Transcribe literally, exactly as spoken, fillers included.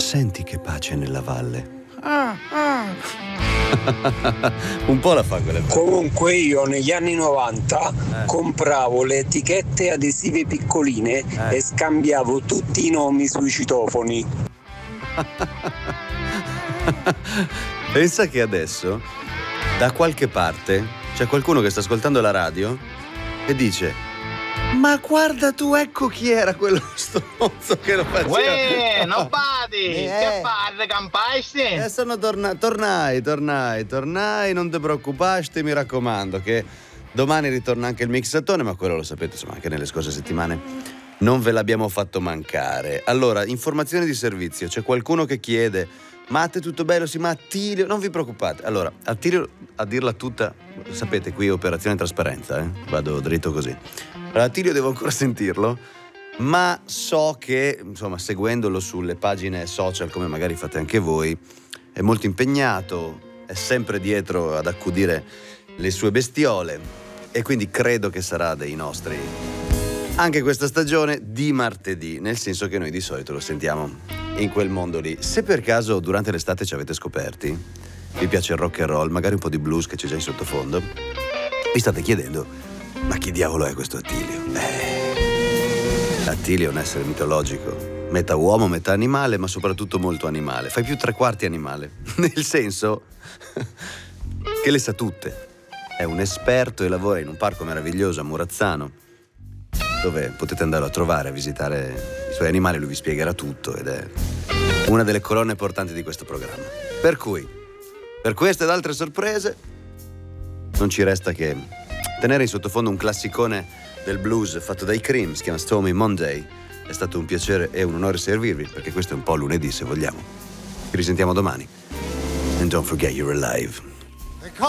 senti che pace nella valle. Ah, ah. Un po' la fa quella. Comunque io negli anni novanta eh. compravo le etichette adesive piccoline eh. e scambiavo tutti i nomi sui citofoni. Pensa che adesso da qualche parte c'è qualcuno che sta ascoltando la radio e dice: ma guarda tu, ecco chi era quello stronzo che lo faceva. Uè, nobody, Eh. che fate, campasti? Eh, sono torna- tornai, tornai, tornai, non ti preoccupasti, mi raccomando che domani ritorna anche il mixatone, ma quello lo sapete, insomma, anche nelle scorse settimane non ve l'abbiamo fatto mancare. Allora, informazioni di servizio, c'è qualcuno che chiede: ma a te tutto bello? Sì, ma Attilio, non vi preoccupate. Allora, Attilio, a dirla tutta, sapete, qui operazione trasparenza, eh? Vado dritto così. Allora, Attilio devo ancora sentirlo, ma so che, insomma, seguendolo sulle pagine social, come magari fate anche voi, è molto impegnato, è sempre dietro ad accudire le sue bestiole e quindi credo che sarà dei nostri anche questa stagione di martedì, nel senso che noi di solito lo sentiamo in quel mondo lì. Se per caso durante l'estate ci avete scoperti, vi piace il rock and roll, magari un po' di blues che c'è già in sottofondo, vi state chiedendo: ma chi diavolo è questo Attilio? Eh, Attilio è un essere mitologico, metà uomo, metà animale, ma soprattutto molto animale. Fai più tre quarti animale, nel senso che le sa tutte. È un esperto e lavora in un parco meraviglioso a Murazzano, dove potete andarlo a trovare, a visitare i suoi animali, lui vi spiegherà tutto ed è una delle colonne portanti di questo programma. Per cui, per queste ed altre sorprese, non ci resta che tenere in sottofondo un classicone del blues fatto dai Cream, si chiama Stormy Monday. È stato un piacere e un onore servirvi, perché questo è un po' lunedì, se vogliamo. Ci risentiamo domani. And don't forget you're alive.